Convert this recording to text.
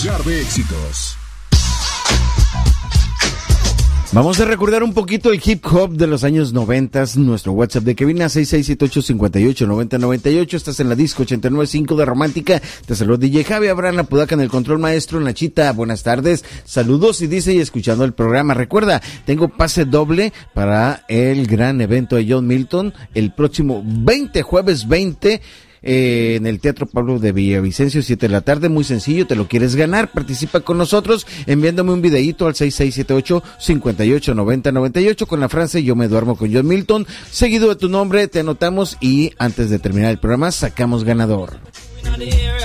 Lugar de éxitos. Vamos a recordar un poquito el hip hop de los años 90, nuestro WhatsApp de Kevin a 6678-589098. Estás en la disco 89.5 de Romántica. Te saludo DJ Javi, Abraham Apodaca en el control maestro, Nachita, buenas tardes, saludos y dice y escuchando el programa. Recuerda, tengo pase doble para el gran evento de John Milton el próximo jueves 20, en el Teatro Pablo de Villavicencio, 7 de la tarde, muy sencillo, te lo quieres ganar, participa con nosotros, enviándome un videíto al 6678-589098 con la frase yo me duermo con John Milton, seguido de tu nombre, te anotamos y antes de terminar el programa, sacamos ganador.